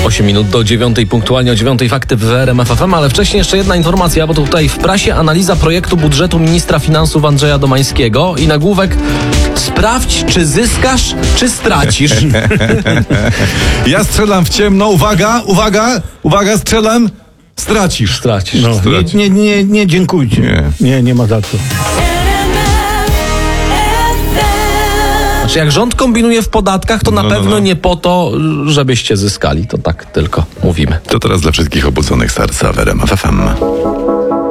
8 minut do 9, punktualnie o 9 fakty w RMF FM, ale wcześniej jeszcze jedna informacja, bo tutaj w prasie analiza projektu budżetu ministra finansów Andrzeja Domańskiego i nagłówek: sprawdź, czy zyskasz, czy stracisz. Ja strzelam w ciemno, uwaga, strzelam, stracisz. Stracisz. No, nie dziękujcie. Nie ma za co. Znaczy, jak rząd kombinuje w podatkach, to na pewno nie po to, żebyście zyskali. To tak tylko mówimy. To teraz dla wszystkich obudzonych serca w RMF FM.